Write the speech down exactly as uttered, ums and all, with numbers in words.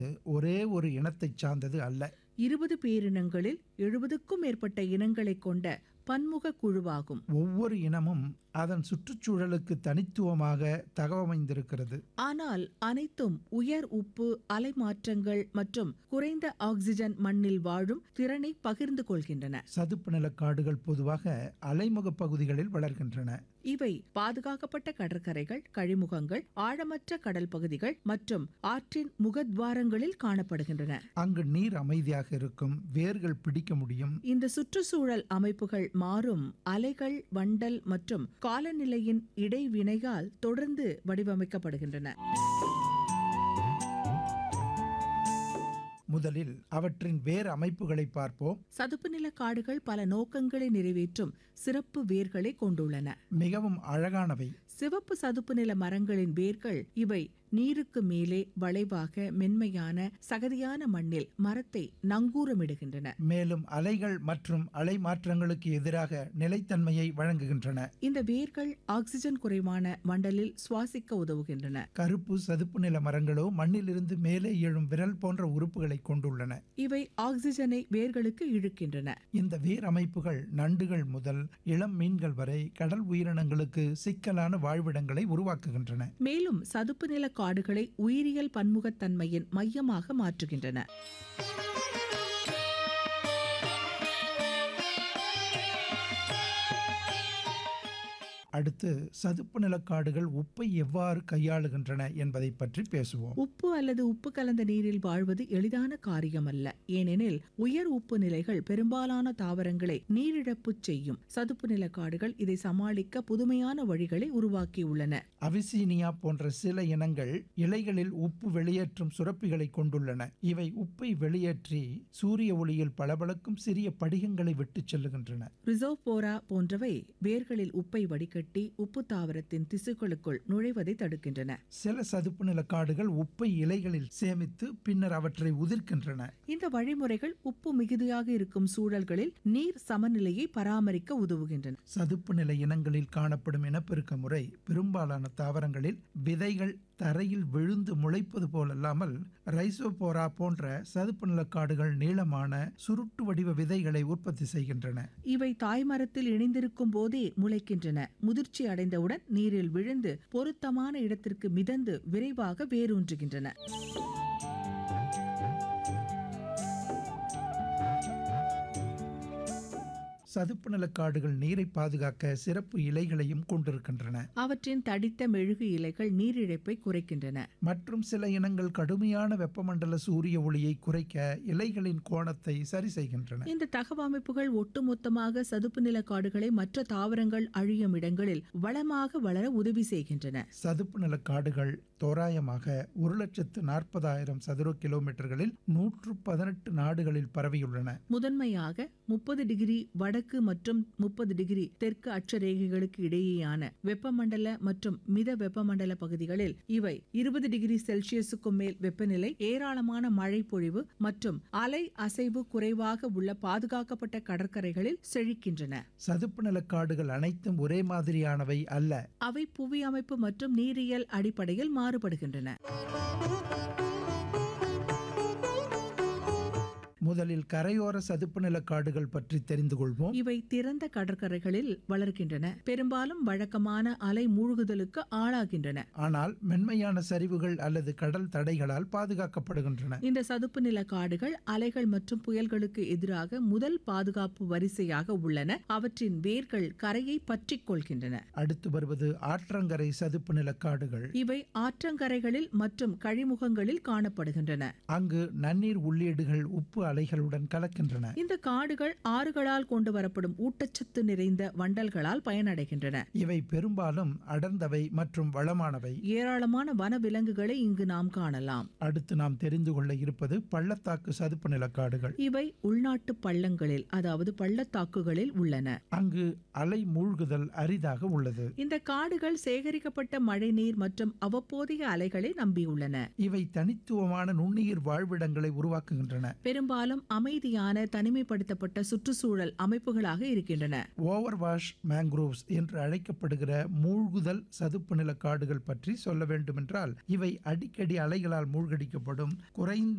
ஒரே ஒரு இனத்தைச் சார்ந்தது அல்ல. இருபது பேரினங்களில் எழுபதுக்கும் மேற்பட்ட இனங்களை கொண்ட பன்முக குழுவாகும். ஒவ்வொரு இனமும் அதன் சுற்றுச்சூழலுக்கு தனித்துவமாக தகவமைந்திருக்கிறது. ஆனால் அனைத்தும் உயர் உப்பு அலைமாற்றங்கள் மற்றும் குறைந்த ஆக்சிஜன் மண்ணில் வாழும் திறனை பகிர்ந்து கொள்கின்றன. சதுப்பு நில காடுகள் பொதுவாக அலைமுக பகுதிகளில் வளர்கின்றன. இவை பாதுகாக்கப்பட்ட கடற்கரைகள், கழிமுகங்கள், ஆழமற்ற கடல் பகுதிகள் மற்றும் ஆற்றின் முகத்வாரங்களில் காணப்படுகின்றன. அங்கு நீர் அமைதியாக இருக்கும், வேர்கள் பிடிக்க முடியும். இந்த சுற்றுச்சூழல் அமைப்புகள் மாறும் அலைகள், வண்டல் மற்றும் காலநிலையின் இடைவினையால் தொடர்ந்து வடிவமைக்கப்படுகின்றன. முதலில் அவற்றின் வேர் அமைப்புகளை பார்ப்போம். சதுப்பு நில காடுகள் பல நோக்கங்களை நிறைவேற்றும் சிறப்பு வேர்களை கொண்டுள்ளன. மிகவும் அழகானவை. சிவப்பு சதுப்பு நில மரங்களின் வேர்கள் இவை நீருக்கு மேலே வளைவாக மென்மையான சகதியான மண்ணில் மரத்தை நங்கூரமிடுகின்றன. மேலும் அலைகள் மற்றும் அலை மாற்றங்களுக்கு எதிராக நிலைத்தன்மையை வழங்குகின்றன. இந்த வேர்கள் ஆக்சிஜன் குறைவான மண்டலில் சுவாசிக்க உதவுகின்றன. கருப்பு சதுப்பு நில மரங்களோ மண்ணிலிருந்து மேலே எழும் விரல் போன்ற உறுப்புகளை கொண்டுள்ளன. இவை ஆக்சிஜனை வேர்களுக்கு இழுக்கின்றன. இந்த வேர் அமைப்புகள் நண்டுகள் முதல் இளம் மீன்கள் வரை கடல் உயிரினங்களுக்கு சிக்கலான வாழ்விடங்களை உருவாக்குகின்றன. மேலும் சதுப்பு நில காடுகளை உயிரியல் பன்முகத்தன்மையின் மையமாக மாற்றுகின்றன. அடுத்து சதுப்பு நிலக்காடுகள் உப்பை எவ்வாறு கையாளுகின்றன என்பதை பற்றி பேசுவோம். உப்பு அல்லது உப்பு கலந்த நீரில் வாழ்வது எளிதான காரியம் அல்ல. ஏனெனில் உயர் உப்பு நிலைகள் பெரும்பாலான தாவரங்களை நீரிழப்பு செய்யும். சதுப்பு நில காடுகள் இதை சமாளிக்க புதுமையான வழிகளை உருவாக்கியுள்ளன. அவிசீனியா போன்ற சில இனங்கள் இலைகளில் உப்பு வெளியேற்றும் சுரப்பிகளை கொண்டுள்ளன. இவை உப்பை வெளியேற்றி சூரிய ஒளியில் பளபளக்கும் சிறிய படிகங்களை விட்டு செல்லுகின்றன. ரிசோபோரா போன்றவை வேர்களில் உப்பை வடிகட்டி உப்பு தாவரத்தின் திசுக்களுக்குள் நுழைவதை தடுக்கின்றன. சில சதுப்பு நில காடுகள் உப்பை இலைகளில் சேமித்து பின்னர் அவற்றை உதிர்க்கின்றன. இந்த வழிமுறைகள் உப்பு மிகுதியாக இருக்கும் சூழல்களில் நீர் சமநிலையை பராமரிக்க உதவுகின்றன. சதுப்பு நில இனங்களில் காணப்படும் இனப்பெருக்க முறை பெரும்பாலான தாவரங்களில் விதைகள் தரையில் விழுந்து முளைப்பது போலல்லாமல் ரைசோபோரா போன்ற சதுப்பு நில காடுகள் நீளமான சுருட்டு வடிவ விதைகளை உற்பத்தி செய்கின்றன. இவை தாய்மரத்தில் இணைந்திருக்கும் போதே முளைக்கின்றன. முதிர்ச்சி அடைந்தவுடன் நீரில் விழுந்து பொருத்தமான இடத்திற்கு மிதந்து விரைவாக வேரூன்றுகின்றன. சதுப்பு நில காடுகள் நீரை பாதுகாக்க சிறப்பு இலைகளையும் கொண்டிருக்கின்றன. அவற்றின் தடித்த மெழுகு இலைகள் நீரிழப்பை குறைக்கின்றன. மற்றும் சில இனங்கள் கடுமையான வெப்பமண்டல சூரிய ஒளியை குறைக்க இலைகளின் கோணத்தை சரி செய்கின்றன. இந்த தகவமைப்புகள் ஒட்டுமொத்தமாக சதுப்பு நில காடுகளை மற்ற தாவரங்கள் அழியும் இடங்களில் வளமாக வளர உதவி செய்கின்றன. சதுப்பு நில காடுகள் தோராயமாக ஒரு லட்சத்து நாற்பதாயிரம் சதுர கிலோமீட்டர்களில் நூற்று பதினெட்டு நாடுகளில் பரவியுள்ளன. முதன்மையாக முப்பது டிகிரி வடக்கு மற்றும் முப்பது டிகிரி தெற்கு அட்சரேகைகளுக்கு இடையேயான வெப்பமண்டல மற்றும் மித வெப்பமண்டல பகுதிகளில் இவை இருபது டிகிரி செல்சியஸுக்கும் மேல் வெப்பநிலை, ஏராளமான மழை பொழிவு மற்றும் அலை அசைவு குறைவாக உள்ள பாதுகாக்கப்பட்ட கடற்கரைகளில் செழிக்கின்றன. சதுப்பு நில காடுகள் அனைத்தும் ஒரே மாதிரியானவை அல்ல. அவை புவி அமைப்பு மற்றும் நீரியல் அடிப்படையில் மாறுபடுகின்றன. முதலில் கரையோர சதுப்பு நில காடுகள் பற்றி தெரிந்து கொள்வோம். இவை திறந்த கடற்கரைகளில் வளர்கின்றன. பெரும்பாலும் வழக்கமான அலை மூழ்குதலுக்கு ஆளாகின்றன. ஆனால் மென்மையான சரிவுகள் அல்லது கடல் தடைகளால் பாதுகாக்கப்படுகின்றன. இந்த சதுப்பு நில காடுகள் அலைகள் மற்றும் புயல்களுக்கு எதிராக முதல் பாதுகாப்பு வரிசையாக உள்ளன. அவற்றின் வேர்கள் கரையை பற்றிக் கொள்கின்றன. அடுத்து வருவது ஆற்றங்கரை சதுப்பு நில காடுகள். இவை ஆற்றங்கரைகளில் மற்றும் கழிமுகங்களில் காணப்படுகின்றன. அங்கு நன்னீர் உள்ளீடுகள் உப்பு அலைகளுடன் கலக்கின்றன. இந்த காடுகள் ஆறுகளால் கொண்டு வரப்படும் ஊட்டச்சத்து நிறைந்த வண்டல்களால் பயனடைகின்றன. இவை பெரும்பாலும் அடர்ந்தவை மற்றும் வளமானவை. ஏராளமான வன விலங்குகளை இங்கு நாம் காணலாம். அடுத்து நாம் தெரிந்து கொள்ள இருப்பது பள்ளத்தாக்கு சதுப்பு நில காடுகள். இவை உள்நாட்டு பள்ளங்களில், அதாவது பள்ளத்தாக்குகளில் உள்ளன. அங்கு அலை மூழ்குதல் அரிதாக உள்ளது. இந்த காடுகள் சேகரிக்கப்பட்ட மழைநீர் மற்றும் அவ்வப்போதைய அலைகளை நம்பியுள்ளன. இவை தனித்துவமான நுண்ணுயிர் வாழ்விடங்களை உருவாக்குகின்றன. பெரும்பாலும் பெரும்பாலும் அமைதியான தனிமைப்படுத்தப்பட்ட சுற்றுச்சூழல் அமைப்புகளாக இருக்கின்றன. ஓவர் வாஷ் மேங்க்ரோவ்ஸ் என்று அழைக்கப்படுகிற மூழ்குதல் சதுப்பு நில காடுகள் பற்றி சொல்ல வேண்டுமென்றால் இவை அடிக்கடி அலைகளால் மூழ்கடிக்கப்படும் குறைந்த